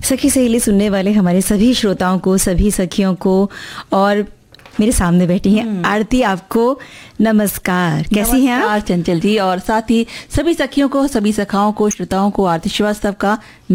सखी सहेली सुनने वाले हमारे सभी श्रोताओं को, सभी सखियों को, और मेरे सामने बैठी हैं आरती, आपको नमस्कार। कैसी हैं आप? चंचल जी, और साथ ही सभी सखियों को, सभी सखाओं को, श्रोताओं को आरती श्रीवास्तव का